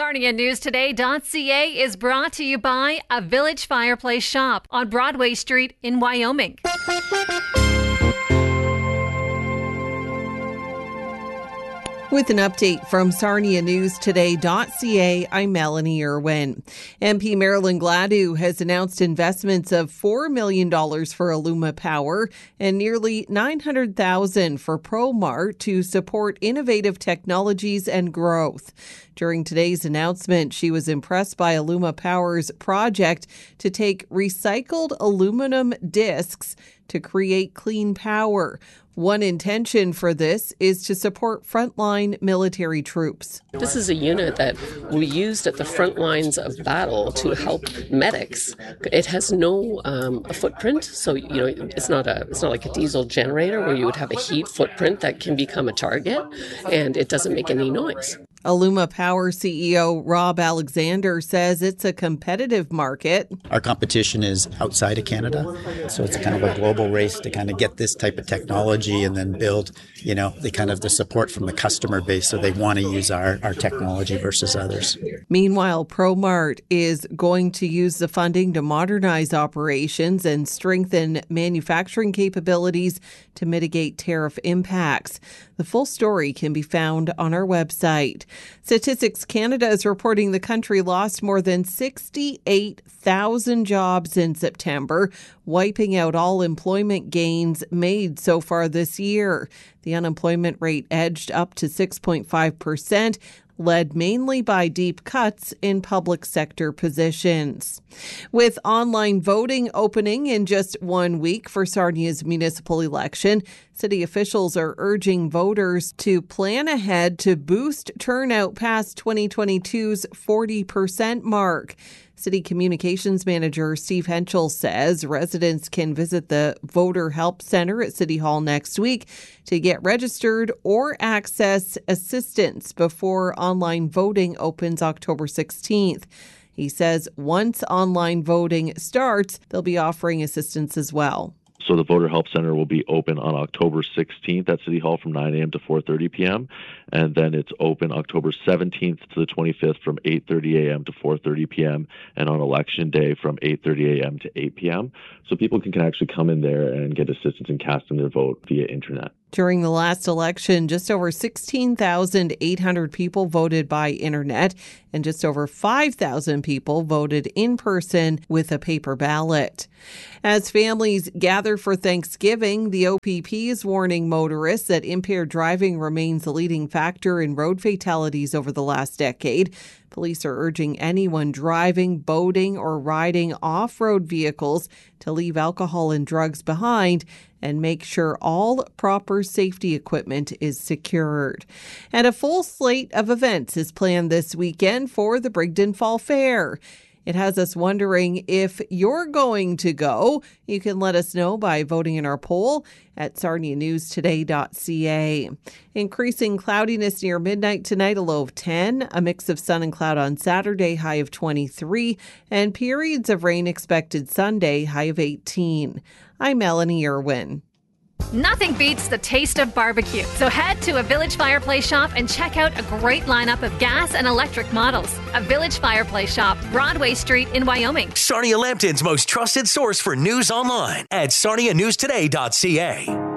SarniaNewsToday.ca is brought to you by a Village Fireplace Shop on Broadway Street in Wyoming. With an update from SarniaNewsToday.ca, I'm Melanie Irwin. MP Marilyn Gladu has announced investments of $4 million for Illuma Power and nearly $900,000 for ProMart to support innovative technologies and growth. During today's announcement, she was impressed by Illuma Power's project to take recycled aluminum discs to create clean power. One intention for this is to support frontline military troops. This is a unit that we used at the front lines of battle to help medics. It has no footprint, so it's not like a diesel generator where you would have a heat footprint that can become a target, and it doesn't make any noise. Illuma Power CEO Rob Alexander says it's a competitive market. Our competition is outside of Canada, so it's kind of a global race to kind of get this type of technology and then build, the support from the customer base, so they want to use our technology versus others. Meanwhile, ProMart is going to use the funding to modernize operations and strengthen manufacturing capabilities to mitigate tariff impacts. The full story can be found on our website. Statistics Canada is reporting the country lost more than 68,000 jobs in September, wiping out all employment gains made so far this year. The unemployment rate edged up to 6.5%. led mainly by deep cuts in public sector positions. With online voting opening in just 1 week for Sarnia's municipal election, city officials are urging voters to plan ahead to boost turnout past 2022's 40% mark. City Communications Manager Steve Henschel says residents can visit the Voter Help Center at City Hall next week to get registered or access assistance before online voting opens October 16th. He says once online voting starts, they'll be offering assistance as well. So the Voter Help Center will be open on October 16th at City Hall from 9 a.m. to 4:30 p.m. And then it's open October 17th to the 25th from 8:30 a.m. to 4:30 p.m. and on Election Day from 8:30 a.m. to 8 p.m. So people can actually come in there and get assistance in casting their vote via internet. During the last election, just over 16,800 people voted by internet and just over 5,000 people voted in person with a paper ballot. As families gather for Thanksgiving, the OPP is warning motorists that impaired driving remains a leading factor in road fatalities over the last decade. Police are urging anyone driving, boating, or riding off-road vehicles to leave alcohol and drugs behind and make sure all proper safety equipment is secured. And a full slate of events is planned this weekend for the Brigden Fall Fair. It has us wondering if you're going to go. You can let us know by voting in our poll at SarniaNewsToday.ca. Increasing cloudiness near midnight tonight, a low of 10. A mix of sun and cloud on Saturday, high of 23. And periods of rain expected Sunday, high of 18. I'm Melanie Irwin. Nothing beats the taste of barbecue. So head to a Village Fireplace Shop and check out a great lineup of gas and electric models. A Village Fireplace Shop, Broadway Street in Wyoming. Sarnia Lambton's most trusted source for news online at SarniaNewsToday.ca.